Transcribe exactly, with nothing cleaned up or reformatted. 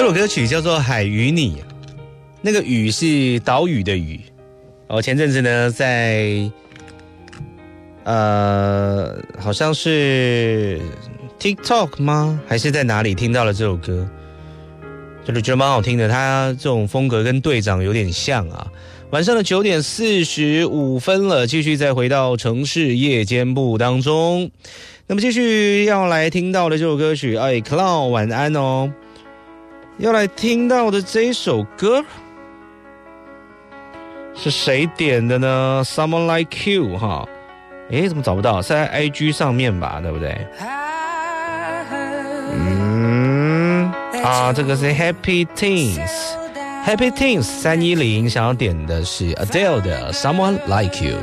首歌曲叫做《海与你》，那个屿是岛屿的屿。哦，前阵子呢，在呃，好像是 TikTok 吗？还是在哪里听到了这首歌？就是觉得蛮好听的，它这种风格跟队长有点像啊。晚上的九点四十五分了，继续再回到城市夜间部当中。那么继续要来听到的这首歌曲，哎 ，Cloud 晚安哦。要来听到的这一首歌是谁点的呢 ？Someone Like You 哈，诶，怎么找不到？是在 I G 上面吧，对不对？嗯，啊，这个是 Happy Teens。Happy Teens 三一零想要点的是 Adele 的 Someone Like You。